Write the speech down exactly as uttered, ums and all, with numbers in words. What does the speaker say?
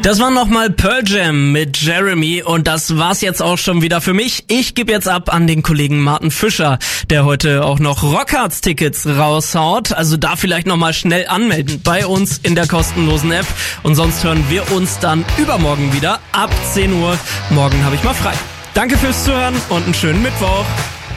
Das war nochmal Pearl Jam mit Jeremy und das war's jetzt auch schon wieder für mich. Ich gebe jetzt ab an den Kollegen Martin Fischer, der heute auch noch Rockharz-Tickets raushaut. Also da vielleicht nochmal schnell anmelden bei uns in der kostenlosen App. Und sonst hören wir uns dann übermorgen wieder ab zehn Uhr. Morgen habe ich mal frei. Danke fürs Zuhören und einen schönen Mittwoch.